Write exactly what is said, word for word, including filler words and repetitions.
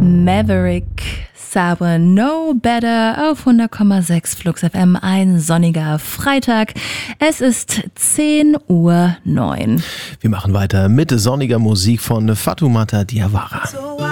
Maverick Sabre No Better auf hundert Komma sechs Flux F M, ein sonniger Freitag. Es ist zehn Uhr neun. Wir machen weiter mit sonniger Musik von Fatoumata Diawara. So